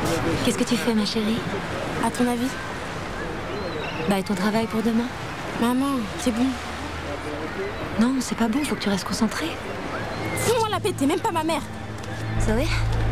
Qu'est-ce que tu fais, ma chérie? À ton avis? Bah, et ton travail pour demain? Maman, c'est bon. Non, c'est pas bon, faut que tu restes concentrée. Fous-moi la paix, t'es même pas ma mère. Zoé?